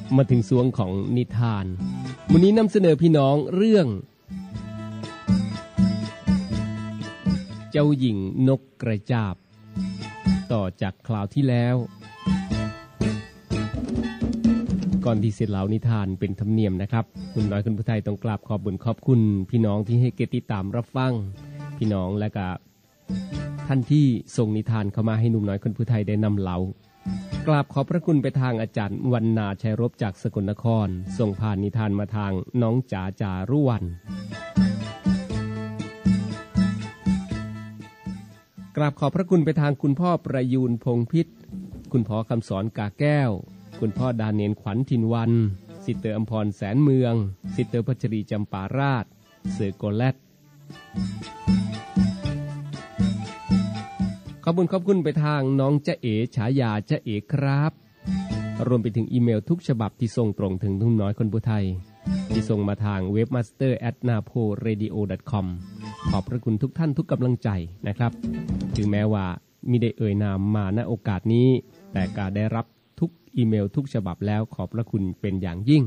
มาถึงช่วงของนิทานวันนี้นำเสนอพี่น้องเรื่องเจ้าหญิงนกกระจาบต่อจากคราวที่แล้วก่อนที่เสร็จแล้วนิทานเป็นธรรมเนียมนะครับคุณน้อยคุณผู้ไทยต้องกราบขอบบุญขอบคุณพี่น้องที่ให้เกียรติติดตามรับฟังพี่น้องและก็ท่านที่ส่งนิทานเข้ามาให้หนุ่มน้อยคนผู้ไทยได้นำเล่ากราบขอบพระคุณไปทางอาจารย์วรรณาชัยรบจากสกลนครส่งผ่านนิทานมาทางน้องจ๋าจารุวรรณกราบขอบพระคุณไปทางคุณพ่อประยูนพงพิษคุณพ่อคำสอนกาแก้วคุณพ่อดาเนนขวัญทินวันสิเตอร์อำพรแสนเมืองสิเตอร์พัชรีจำปาราชเสือโกแลตขอบคุณไปทางน้องจ๊ะเอ๋ฉายาจ๊ะเอ๋ครับรวมไปถึงอีเมลทุกฉบับที่ส่งตรงถึงทุ่มน้อยคนผู้ไทยที่ส่งมาทาง webmaster@naporadio.com ขอบพระคุณทุกท่านทุกกำลังใจนะครับถึงแม้ว่ามิได้เอ่ยนามมาณโอกาสนี้แต่ก็ได้รับทุกอีเมลทุกฉบับแล้วขอบพระคุณเป็นอย่างยิ่ง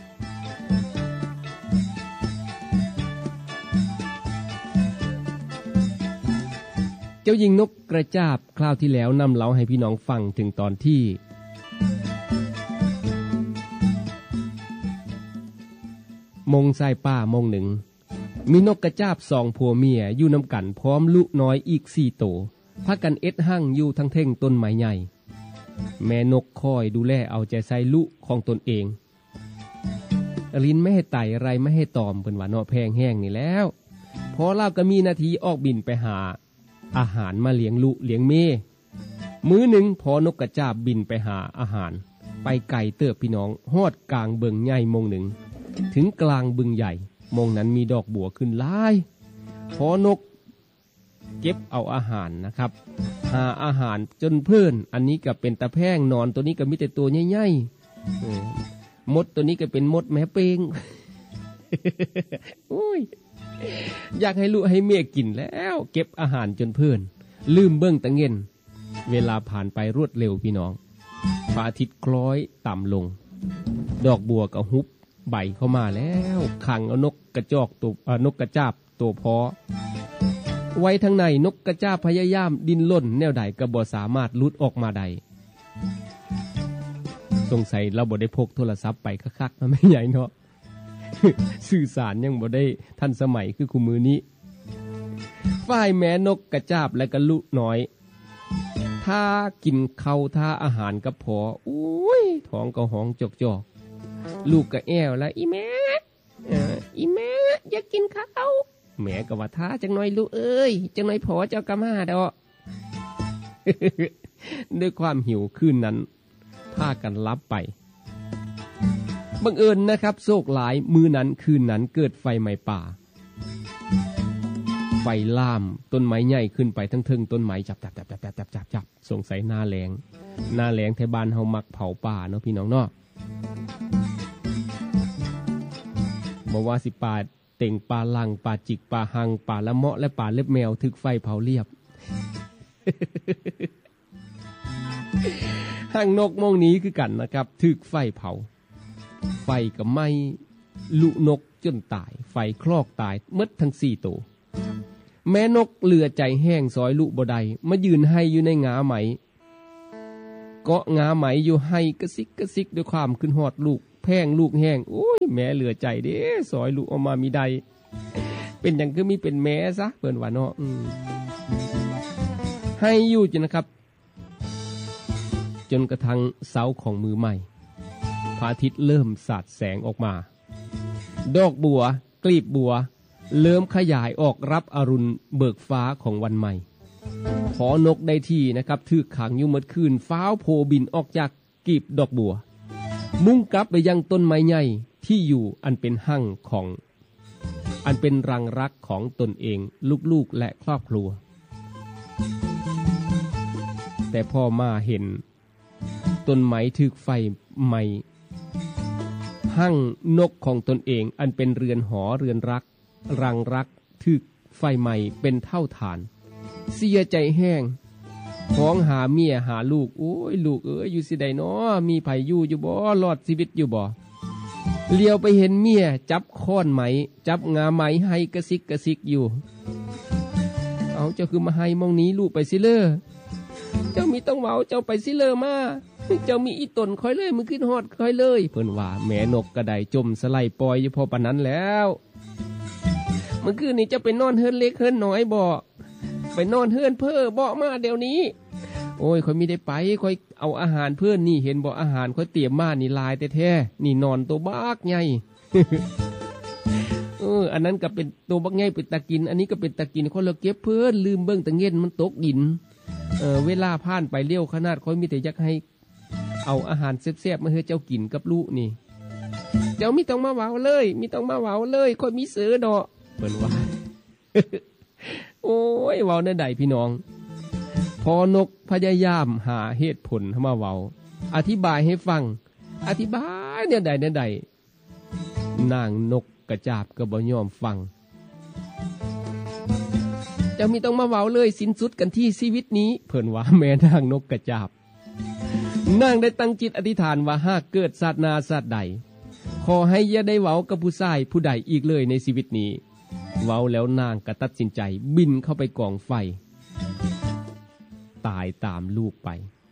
เจ้าหญิงนกกระจาบคราวที่แล้วนำเล่าให้พี่น้องฟังถึงตอนที่มงสายป่ามงหนึ่งมีนกกระจาบ2ผัวเมียอยู่นำกันพร้อมลูกน้อยอีก4ตัวพากันเอ็ดหั่งอยู่ทั้งเท่งต้นไม้ใหญ่แม่นกคอยดูแลเอาใจใส่ลูกของตนเองลิ้นไม่ให้ไต่ไรไม่ให้ตอมเป็นว่าเนาะแพงแห้งนี่แล้วพอเล่าก็มีนาทีออกบินไปหาอาหารมาเลี้ยงลูกเลี้ยงเมมื้อหนึ่งพอนกกระจาบบินไปหาอาหารไปไกลเติบพี่น้องฮอดกลางเบิงใหญ่มงหนึ่งถึงกลางบึงใหญ่มงนั้นมีดอกบัวขึ้นหลายพอนกเก็บเอาอาหารนะครับหาอาหารจนเพื่อนอันนี้ก็เป็นตะแพงนอนตัวนี้ก็มีแต่ตัวใหญ่ๆมดตัวนี้ก็เป็นมดแม่เป้ง โอ้ยอยากให้ลูกให้เมียกินแล้วเก็บอาหารจนเพื่อนลืมเบิ้งตะเงินเวลาผ่านไปรวดเร็วพี่น้องพระอาทิตย์คล้อยต่ำลงดอกบัวก็หุบใบเข้ามาแล้วขังเอานกกระจอกตัวนกกระจาบตัวพอไว้ทางในนกกระจาบพยายามดิ้นรนแนวใดก็บ่สามารถหลุดออกมาได้สงสัยเราบ่ได้พกโทรศัพท์ไปคักๆมันไม่ใหญ่เนาะ สื่อสารยังบ่ได้ทันสมัยคือคู่มือนี้ฝ่ายแม่นกกระจาบและก็ลูกน้อยถ้ากินข้าวถ้าอาหารกับพออุ้ยท้องก็ห้องจอกๆลูกก็แอวแล้วอีแม่อยากกินข้าวแม่ก็ว่าท้าจังหน่อยลูกเอ้ยจังหน่อยพอเจ้าก็มาดอก ด้วยความหิวคืนนั้นพากันลับไปบังเอิญนะครับโชคหลายมื้อนั้นคืนนั้นเกิดไฟไหม้ป่าไฟลามต้นไม้ใหญ่ขึ้นไปทั้งเทิงต้นไม้จับสงสัยหน้าแล้งแถวบ้านเฮามักเผาป่าเนาะพี่น้องเนาะบ่ว่าสิป่าเต่งป่าลังป่าจิกป่าหังป่าละเมาะและป่าเล็บแมวถึกไฟเผาเรียบ หังนกมองนี้คือกันนะครับถึกไฟเผาไฟก็ไหม้ลูกนกจนตายไฟคลอกตายหมดทั้ง4ตัวแม่นกเหลือใจแห้งซอยลูกบ่ได้มายืนให้อยู่ในงาไหมเกาะงาไหมอยู่ให้กระซิกด้วยความขึ้นฮอดลูกแพงลูกแห้งโอ้ยแม่เหลือใจเด้ซอยลูกออกมามีใดเป็นหยังคือมีเป็นแม่ซะเพิ่นว่าเนาะให้อยู่จนนะครับจนกระทั่งเสาของมือใหม่พระอาทิตย์เริ่มสาดแสงออกมาดอกบัวกลีบบัวเริ่มขยายออกรับอรุณเบิกฟ้าของวันใหม่ขอนกได้ที่นะครับถูกขังอยู่หมดคืนฟ้าวโผบินออกจากกลีบดอกบัวมุ่งกลับไปยังต้นไม้ใหญ่ที่อยู่อันเป็นหั่งของอันเป็นรังรักของตนเองลูกๆและครอบครัวแต่พ่อมาเห็นต้นไม้ถูกไฟไหม้หั่งนกของตนเองอันเป็นเรือนหอเรือนรักรังรักถูกไฟไหม้เป็นเท่าฐานเสียใจแห้งฟ้องหาเมียหาลูกโอ้ยลูกอยู่สิใดน้อมีไผอยู่บ่รอดชีวิตอยู่บ่เลี้ยวไปเห็นเมียจับค้อนไหมจับงาไหมให้กระซิกอยู่เอาเจ้าคือมาให้มองนี้ลูกไปสิเลอเจ้ามีต้องเว้าเจ้าไปสิเลอมาเจ้ามีอีตนคอยเลยมึงขึ้นฮอดคอยเลยเพิ่นว่าแม่นกกระไดจมสไลปล่อยอยู่พอปานนั้นแล้วเมื่อคืนนี้เจ้าไปนอนเฮือนเล็กเฮือนน้อยบ่ไปนอนเฮือนเพ้อบ่มาเดี๋ยวนี้โอ้ยคอยมีได้ไปคอยเอาอาหารเพื่อนนี่เห็นบ่อาหารคอยเตรียมมานี่ลายแท้ๆนี่นอนตัวบักใหญ่ อันนั้นก็เป็นตัวบักใหญ่เป็นตะกินอันนี้ก็เป็นตะกินคนละเก็บเพื่อนลืมเบิ่งตะเงินมันตกดินเวลาผ่านไปเร็วขนาดคอยมีแต่อยากให้เอาอาหารแซ่บๆมาให้เจ้ากินกับลูกนี่เจ้ามีต้องมาเว้าเลยมีต้องมาเว้าเลยคอยมีเสือดอกเพิ่นว่า โอ้ยเว้าแนวใดพี่น้องพอนกพยายามหาเหตุผลมาเว้าอธิบายให้ฟังอธิบายแนวใดนางนกกระจาบก็บ่ยอมฟังเจ้ามีต้องมาเว้าเลยสิ้นสุดกันที่ชีวิตนี้เพิ่นว่าแม่นางนกกระจาบนางได้ตั้งจิตอธิษฐานว่าหากเกิดศาสนาศาสตร์ใดขอให้อย่าได้เว้ากับผู้ชายผู้ใดอีกเลยในชีวิตนี้เว้าแล้วนางก็ตัดสินใจบินเข้าไปกองไฟตายตามลูกไป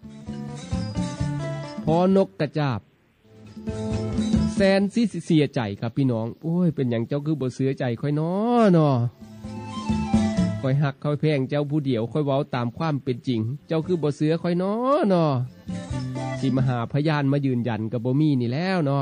พอนกกระจาบแสนสิเสียใจครับพี่น้องโอ้ยเป็นอย่างเจ้าคือบ่เสียใจค่อยน้อค่อยหักค่อยแพงเจ้าผู้เดียวค่อยเว้าตามความเป็นจริงเจ้าคือบ่เสือค่อยน้อสิมาหาพยานมายืนยันกับบ่มีนี่แล้วเนาะ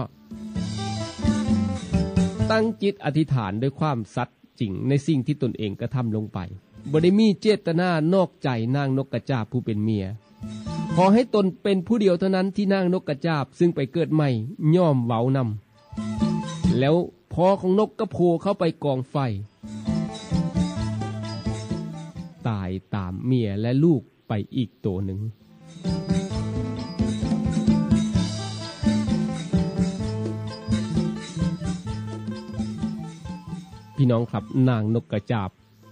ตั้งจิตอธิษฐานด้วยความสัตย์จริงในสิ่งที่ตนเองกระทำลงไปบ่ได้มีเจตนานอกใจนางนกกระจาบผู้เป็นเมียขอให้ตนเป็นผู้เดียวเท่านั้นที่นางนกกระจาบซึ่งไปเกิดใหม่ย่อมเว้านำแล้วพอของนกก็โผล่เข้าไปกองไฟตายตามเมียและลูกไปอีกตัวหนึ่งพี่น้องครับนางนกกระจาบ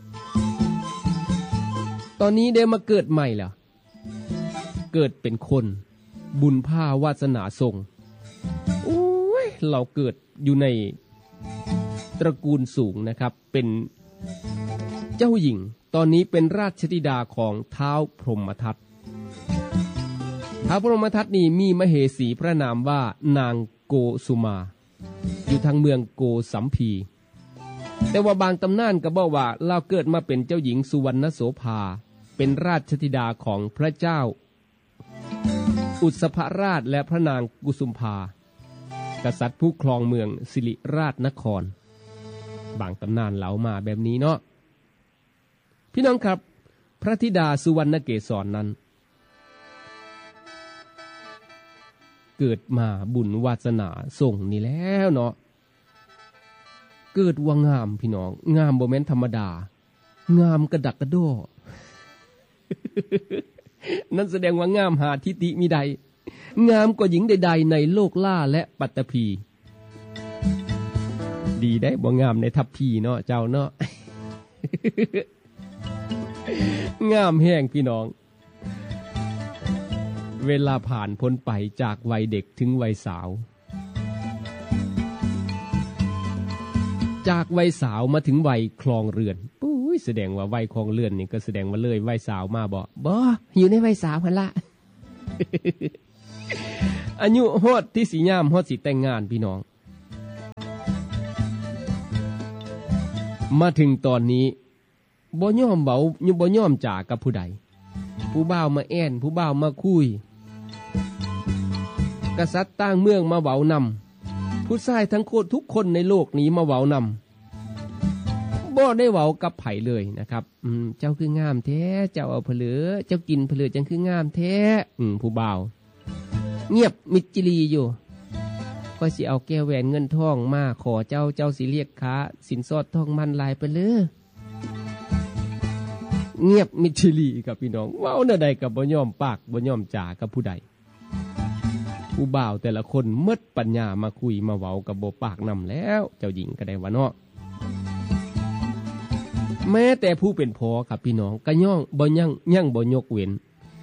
ตอนนี้ได้มาเกิดใหม่แล้วเกิดเป็นคนบุญภาวาสนาส่งโอ้ยเราเกิดอยู่ในตระกูลสูงนะครับเป็นเจ้าหญิงตอนนี้เป็นราชธิดาของท้าวพรหมทัตท้าวพรหมทัตนี่มีมเหสีพระนามว่านางโกสุมาอยู่ทางเมืองโกสัมพีแต่ว่าบางตำนานก็บอกว่าเราเกิดมาเป็นเจ้าหญิงสุวรรณโสภาเป็นราชธิดาของพระเจ้าอุสภราชและพระนางกุสุมภากษัตริย์ผู้ครองเมืองสิริราชนครบางตำนานเล่ามาแบบนี้เนาะพี่น้องครับพระธิดาสุวรรณเกศรนั้นเกิดมาบุญวาสนาส่งนี่แล้วเนาะเกิดว่างามพี่น้องงามบ่แม่นธรรมดางามกระดักกระโดด นั่นแสดงว่างามหาทิฏฐิมิใดงามกว่าหญิงใดๆในโลกล่าและปัตตภีดีได้บ่งามในทัพพีเนาะเจ้าเนาะ งามแห้งพี่น้องเวลาผ่านพ้นไปจากวัยเด็กถึงวัยสาวจากวัยสาวมาถึงวัยครองเรือนปุ้ยแสดงว่าวัยครองเรือนนี่ก็แสดงว่าเลยวัยสาวมาบ่อยู่ในวัยสาวหั่นละ อายุฮอดที่สิยามฮอดสิแต่งงานพี่น้องมาถึงตอนนี้บ่ยอมเบาบ่ยอมจ่ากับผู้ใดผู้บ่าวมาแอ่นผู้บ่าวมาคุยกษัตริย์ต่างเมืองมาเว้านำผู้ชายทั้งโคตรทุกคนในโลกนี้มาเว้านำบ่ได้เว้ากับไผเลยนะครับเจ้าคืองามแท้เจ้าเอาเผลอเจ้ากินเผลอจังคืองามแท้ผู้บ่าวเงียบมิดจิลีอยู่ก็สิเอาแก้วแหวนเงินทองมาขอเจ้าสิเรียกค้าสินสอดทองมันลายไปเลยเงียบมิดจิลีกับพี่น้องเว้าแนวใดก็บ่ยอมปากบ่ยอมจ่ากับผู้ใดผู้บ่าวแต่ละคนหมดปัญญามาคุยมาเว้ากับบ่ปากนำแล้วเจ้าหญิงก็ได้ว่าเนาะแม้แต่ผู้เป็นพ่อครับพี่น้องก็ย่องบ่ยั่งบ่ยกเว้น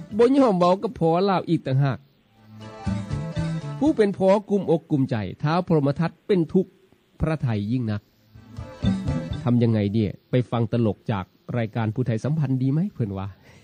บ่ยอมเว้ากับพ่อลาวอีกต่างหากผู้เป็นพ่อกุมอกกุมใจท้าวพรหมทัตเป็นทุกข์พระทัยยิ่งนักทำยังไงเนี่ยไปฟังตลกจากรายการผู้ไทยสัมพันธ์ดีไหมเพิ่นว่า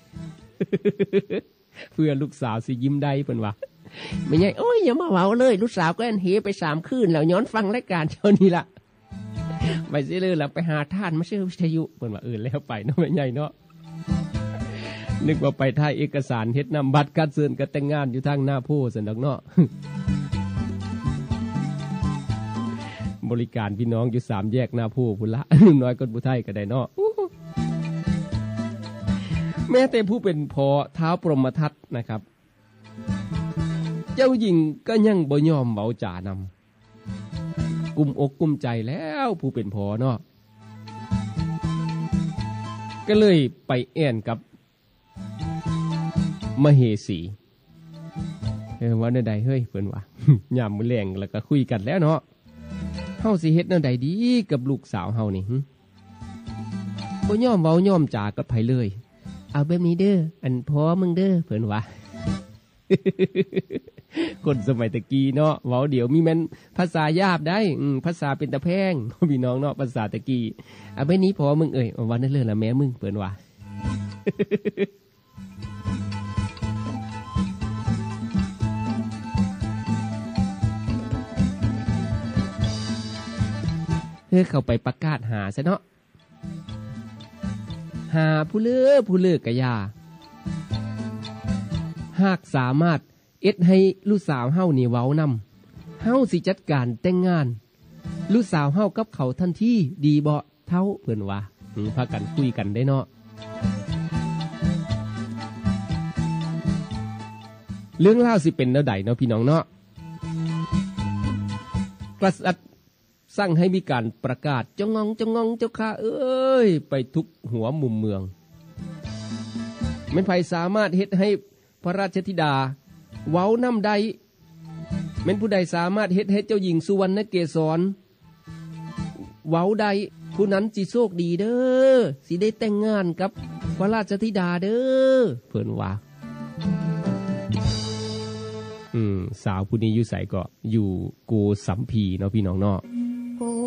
เพื่อลูกสาวสิยิ้มได้เพิ่นว่าไม่ใช่โอ้ยอย่ามาเว้าเลยลูกสาวก็อันเฮไป3คืนแล้วย้อนฟังรายการเท่านี้ล่ะไปสิเลยล่ะไปหาท่านมาซื้อวิทยุเพิ่นว่าแล้วไปเนาะแม่ใหญ่เนาะนึกว่าไปถ่ายเอกสารเฮ็ดนำบัตรการเชิญกันแต่งงานอยู่ทางหน้าโพซั่นดอกเนาะ บริการพี่น้องอยู่3แยกหน้าโพพุ่นละ น้อยคนผู้ไทยก็ได้เนาะ แม้แต่ผู้เป็นพ่อท้าวพรหมทัตนะครับเจ้าหญิงก็ยังบ่ยอมเว้าจานำกุมอกกุมใจแล้วผู้เป็นพ่อเนาะก็เลยไปแอ่นกับมเหสีว่าแนวใดเฮ้ยเพิ่นว่า ยามมื้อแลงแล้วก็คุยกันแล้วเนาะเฮาสิเฮ็ดแนวใดดีกับลูกสาวเฮานี่บ่ยอมเว้ายอมจากับไผเลยเอาแบบนี้เด้ออันพ่อมึงเด้อเพิ่นว่า คนสมัยตะกี้เนาะเว้าเดี๋ยวมีแม่นภาษาหยาบได้ภาษาเป็นตะแพงพี่น้องเนาะภาษาตะกี้เอาแบบนี้พ่อมึงว่านั่นเลยล่ะแม่มึงเพิ่นว่า เข้าไปประกาศหาซะเนาะหาผู้เลือกกะยาหากสามารถเอ็ดให้ลูกสาวเฮานี่เว้านำเฮาสิจัดการแต่งงานลูกสาวเฮากับเขาทันทีดีบ่เท่าเพิ่นว่าพากันคุยกันได้เนาะเรื่องราวสิเป็นแนวใดเนาะพี่น้องเนาะกษัตริย์สั่งให้มีการประกาศจงงเจ้าข้าเอ้ยไปทุกหัวมุมเมืองแม่นไผสามารถเฮ็ดให้พระราชธิดาเว้านำได้แม่นผู้ใดสามารถเฮ็ดให้เจ้าหญิงสุวรรณเกศรเว้าได้ผู้นั้นสิโชคดีเด้อสิได้แต่งงานกับพระราชธิดาเด้อเพิ่นว่าสาวผู้นี้อยู่ไสก็อยู่โกสัมพีเนาะพี่น้องเนาะ